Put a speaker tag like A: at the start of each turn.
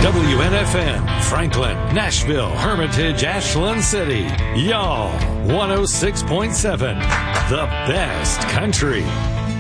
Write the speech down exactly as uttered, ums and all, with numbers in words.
A: W N F N, Franklin, Nashville, Hermitage, Ashland City. Y'all, one oh six point seven, the best country.